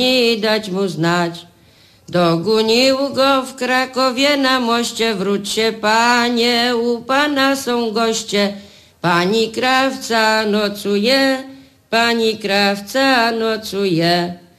i dać mu znać. Dogonił go w Krakowie na moście, wróć się, panie, u pana są goście. Pani krawca nocuje, pani krawca nocuje.